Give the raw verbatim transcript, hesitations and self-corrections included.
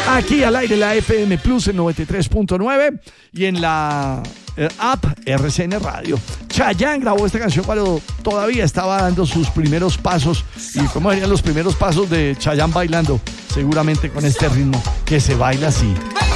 Aquí al aire la F M Plus en noventa y tres punto nueve y en la eh, app R C N Radio. Chayanne grabó esta canción cuando todavía estaba dando sus primeros pasos. ¿Y cómo serían los primeros pasos de Chayanne bailando? Seguramente con este ritmo que se baila así.